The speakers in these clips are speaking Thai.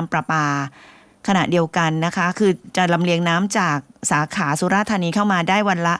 ำประปาขณะเดียวกันนะคะคือจะลำเลียงน้ำจากสาขาสุราษฎร์ธานีเข้ามาได้วันละ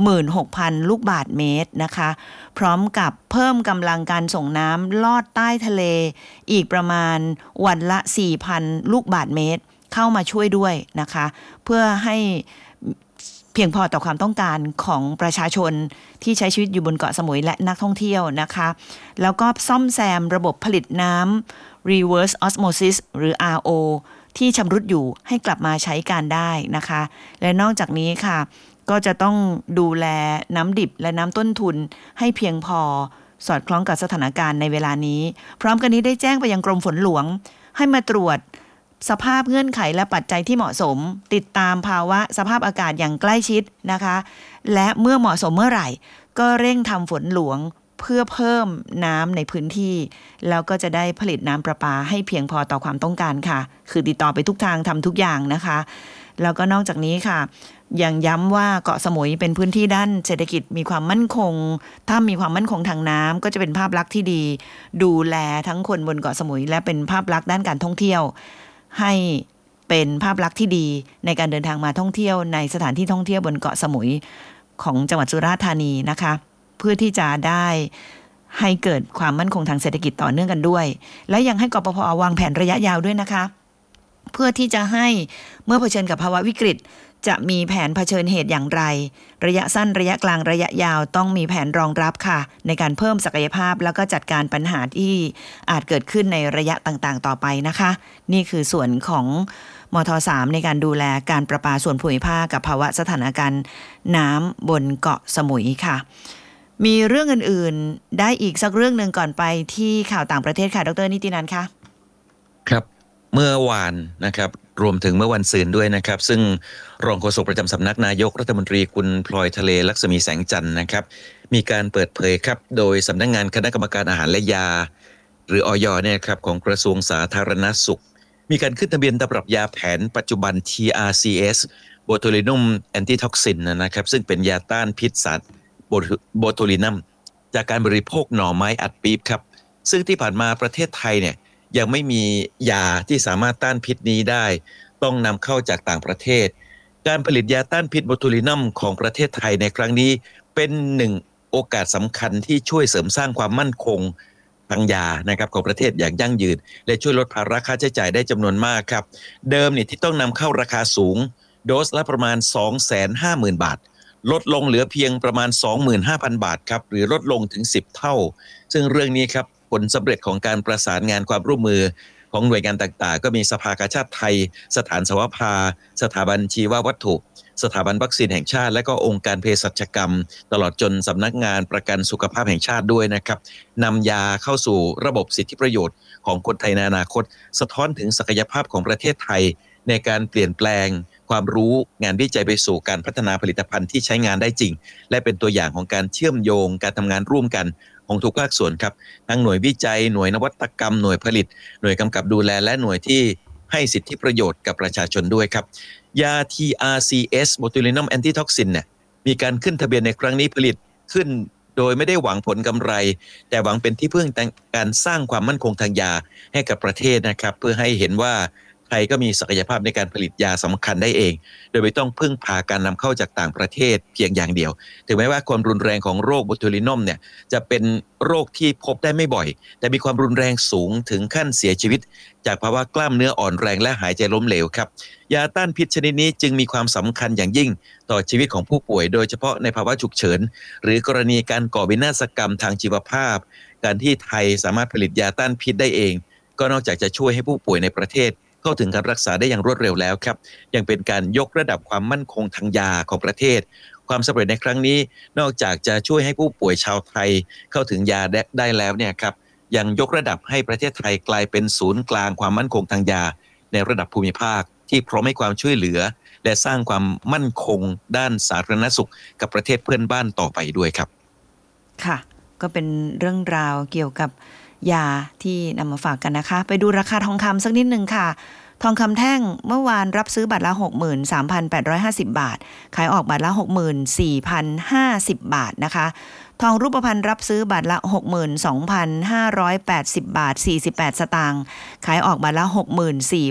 16,000 ลูกบาศก์เมตรนะคะพร้อมกับเพิ่มกำลังการส่งน้ำลอดใต้ทะเลอีกประมาณวันละ 4,000 ลูกบาศก์เมตรเข้ามาช่วยด้วยนะคะเพื่อให้เพียงพอต่อความต้องการของประชาชนที่ใช้ชีวิตอยู่บนเกาะสมุยและนักท่องเที่ยวนะคะแล้วก็ซ่อมแซมระบบผลิตน้ำ reverse osmosis หรือ RO ที่ชำรุดอยู่ให้กลับมาใช้การได้นะคะและนอกจากนี้ค่ะก็จะต้องดูแลน้ำดิบและน้ำต้นทุนให้เพียงพอสอดคล้องกับสถานการณ์ในเวลานี้พร้อมกันนี้ได้แจ้งไปยังกรมฝนหลวงให้มาตรวจสภาพเงื่อนไขและปัจจัยที่เหมาะสมติดตามภาวะสภาพอากาศอย่างใกล้ชิดนะคะและเมื่อเหมาะสมเมื่อไหร่ก็เร่งทำฝนหลวงเพื่อเพิ่มน้ำในพื้นที่แล้วก็จะได้ผลิตน้ำประปาให้เพียงพอต่อความต้องการค่ะคือติดต่อไปทุกทางทำทุกอย่างนะคะแล้วก็นอกจากนี้ค่ะยังย้ำว่าเกาะสมุยเป็นพื้นที่ด้านเศรษฐกิจมีความมั่นคงถ้ามีความมั่นคงทางน้ำก็จะเป็นภาพลักษณ์ที่ดีดูแลทั้งคนบนเกาะสมุยและเป็นภาพลักษณ์ด้านการท่องเที่ยวให้เป็นภาพลักษณ์ที่ดีในการเดินทางมาท่องเที่ยวในสถานที่ท่องเที่ยวบนเกาะสมุยของจังหวัดสุราษฎร์ธานีนะคะเพื่อที่จะได้ให้เกิดความมั่นคงทางเศรษฐกิจต่อเนื่องกันด้วยและยังให้กปภ.วางแผนระยะยาวด้วยนะคะเพื่อที่จะให้เมื่อเผชิญกับภาวะวิกฤตจะมีแผนเผชิญเหตุอย่างไรระยะสั้นระยะกลางระยะยาวต้องมีแผนรองรับค่ะในการเพิ่มศักยภาพแล้วก็จัดการปัญหาที่อาจเกิดขึ้นในระยะต่างๆต่อไปนะคะนี่คือส่วนของมท.3 ในการดูแลการประปาส่วนภูมิภาคกับภาวะสถานการณ์น้ำบนเกาะสมุยค่ะมีเรื่องอื่นๆได้อีกสักเรื่องหนึ่งก่อนไปที่ข่าวต่างประเทศค่ะดร.นิตินันท์คะครับเมื่อวานนะครับรวมถึงเมื่อวันซืนด้วยนะครับซึ่งรองโฆษกประจำสำนักนายกรัฐมนตรีคุณพลอยทะเลลักษมีแสงจันทร์นะครับมีการเปิดเผยครับโดยสำนักงานคณะกรรมการอาหารและยาหรืออย.เนี่ยครับของกระทรวงสาธารณสุขมีการขึ้นทะเบียนตำรับยาแผนปัจจุบัน TRCS Botulinum Antitoxin นะครับซึ่งเป็นยาต้านพิษสัตว์โบทูลินัมจากการบริโภคหน่อไม้อัดปี๊บครับซึ่งที่ผ่านมาประเทศไทยเนี่ยยังไม่มียาที่สามารถต้านพิษนี้ได้ต้องนำเข้าจากต่างประเทศการผลิตยาต้านพิษโบทูลินัมของประเทศไทยในครั้งนี้เป็นหนึ่งโอกาสสำคัญที่ช่วยเสริมสร้างความมั่นคงทางยานะครับของประเทศอย่างยั่งยืนและช่วยลดภาระค่าใช้จ่ายได้จำนวนมากครับเดิมเนี่ยที่ต้องนำเข้าราคาสูงโดสละประมาณ 250,000 บาทลดลงเหลือเพียงประมาณ 25,000 บาทครับหรือลดลงถึง10เท่าซึ่งเรื่องนี้ครับผลสำเร็จของการประสานงานความร่วมมือของหน่วยงานต่างๆก็มีสภากาชาดไทยสถานสวภาสถาบันชีววัตถุสถาบันวัคซีนแห่งชาติและก็องค์การเภสัชกรรมตลอดจนสำนักงานประกันสุขภาพแห่งชาติด้วยนะครับนำยาเข้าสู่ระบบสิทธิประโยชน์ของคนไทยในอนาคตสะท้อนถึงศักยภาพของประเทศไทยในการเปลี่ยนแปลงความรู้งานวิจัยไปสู่การพัฒนาผลิตภัณฑ์ที่ใช้งานได้จริงและเป็นตัวอย่างของการเชื่อมโยงการทำงานร่วมกันของทุกภาคส่วนครับทั้งหน่วยวิจัยหน่วยนวัตกรรมหน่วยผลิตหน่วยกำกับดูแลและหน่วยที่ให้สิทธิประโยชน์กับประชาชนด้วยครับยา TRCS Botulinum Antitoxin เนี่ยมีการขึ้นทะเบียนในครั้งนี้ผลิตขึ้นโดยไม่ได้หวังผลกำไรแต่หวังเป็นที่พึ่งการสร้างความมั่นคงทางยาให้กับประเทศนะครับเพื่อให้เห็นว่าไทยก็มีศักยภาพในการผลิตยาสำคัญได้เองโดยไม่ต้องพึ่งพาการนำเข้าจากต่างประเทศเพียงอย่างเดียวถึงแม้ว่าความรุนแรงของโรคโบทูลินัมเนี่ยจะเป็นโรคที่พบได้ไม่บ่อยแต่มีความรุนแรงสูงถึงขั้นเสียชีวิตจากภาวะกล้ามเนื้ออ่อนแรงและหายใจล้มเหลวครับยาต้านพิษชนิดนี้จึงมีความสำคัญอย่างยิ่งต่อชีวิตของผู้ป่วยโดยเฉพาะในภาวะฉุกเฉินหรือกรณีการก่อวินาศกรรมทางชีวภาพการที่ไทยสามารถผลิตยาต้านพิษได้เองก็นอกจากจะช่วยให้ผู้ป่วยในประเทศเข้าถึงการรักษาได้อย่างรวดเร็วแล้วครับยังเป็นการยกระดับความมั่นคงทางยาของประเทศความสำเร็จในครั้งนี้นอกจากจะช่วยให้ผู้ป่วยชาวไทยเข้าถึงยาได้แล้วเนี่ยครับยังยกระดับให้ประเทศไทยกลายเป็นศูนย์กลางความมั่นคงทางยาในระดับภูมิภาคที่พร้อมให้ความช่วยเหลือและสร้างความมั่นคงด้านสาธารณสุขกับประเทศเพื่อนบ้านต่อไปด้วยครับค่ะก็เป็นเรื่องราวเกี่ยวกับยาที่นำมาฝากกันนะคะไปดูราคาทองคำสักนิดนึงค่ะทองคำแท่งเมื่อวานรับซื้อบัตรละ 63,850 บาทขายออกบัตรละ 64,050 บาทนะคะทองรูปพรรณรับซื้อบัตรละ 62,580 บาท48 สตางค์ขายออกบัตรละ